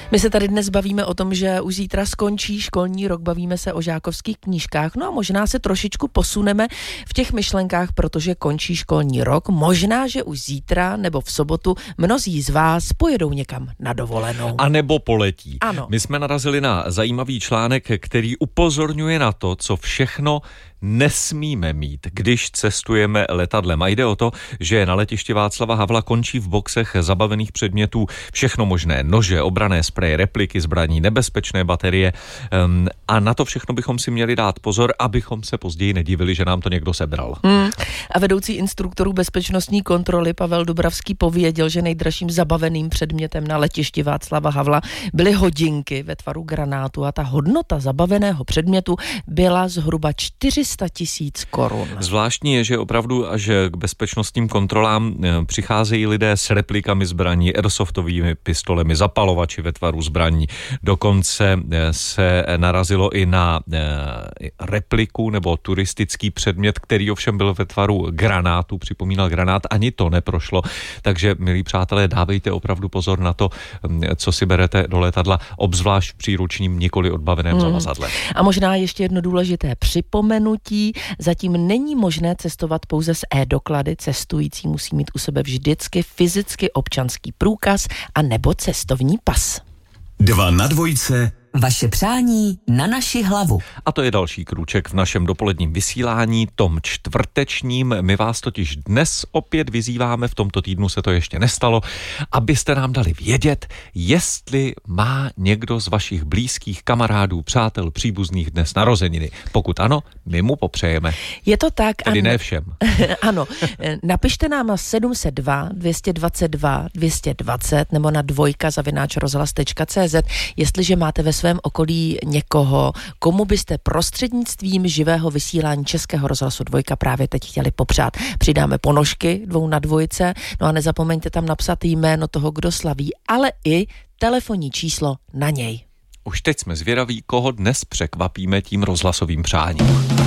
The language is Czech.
My se tady dnes bavíme o tom, že už zítra skončí školní rok, bavíme se o žákovských knížkách, no a možná se trošičku posuneme v těch myšlenkách, protože končí školní rok, možná, že už zítra nebo v sobotu mnozí z vás pojedou někam na dovolenou. A nebo poletí. Ano. My jsme narazili na zajímavý článek, který upozorňuje na to, co všechno nesmíme mít, když cestujeme letadlem. A jde o to, že na letišti Václava Havla končí v boxech zabavených předmětů všechno možné. Nože, obranné spreje, repliky zbraní, nebezpečné baterie. A na to všechno bychom si měli dát pozor, abychom se později nedivili, že nám to někdo sebral. A vedoucí instruktorů bezpečnostní kontroly Pavel Dubravský pověděl, že nejdražším zabaveným předmětem na letišti Václava Havla byly hodinky ve tvaru granátu a ta hodnota zabaveného předmětu byla zhruba 400 000 korun. Zvláštní je, že opravdu až k bezpečnostním kontrolám přicházejí lidé s replikami zbraní, airsoftovými pistolemi, zapalovači ve tvaru zbraní. Dokonce se narazilo i na repliku nebo turistický předmět, který ovšem byl ve tvaru granátu, připomínal granát, ani to neprošlo. Takže, milí přátelé, dávejte opravdu pozor na to, co si berete do letadla, obzvlášť v příručním, nikoli odbaveném zavazadle. A možná ještě jedno důležité připomenutí. Zatím není možné cestovat pouze s e-doklady. Cestující musí mít u sebe vždycky fyzicky občanský průkaz a nebo cestovní pas. 2 na 2. Vaše přání na naši hlavu. A to je další krůček v našem dopoledním vysílání, tom čtvrtečním. My vás totiž dnes opět vyzýváme, v tomto týdnu se to ještě nestalo, abyste nám dali vědět, jestli má někdo z vašich blízkých kamarádů, přátel, příbuzných dnes narozeniny. Pokud ano, my mu popřejeme. Je to tak. Tedy ne všem. Ano, napište nám na 702 222 220 nebo na dvojka@rozhlas.cz, jestliže máte ve svém okolí někoho, komu byste prostřednictvím živého vysílání Českého rozhlasu Dvojka právě teď chtěli popřát. Přidáme ponožky 2 na 2, no a nezapomeňte tam napsat jméno toho, kdo slaví, ale i telefonní číslo na něj. Už teď jsme zvědaví, koho dnes překvapíme tím rozhlasovým přáním.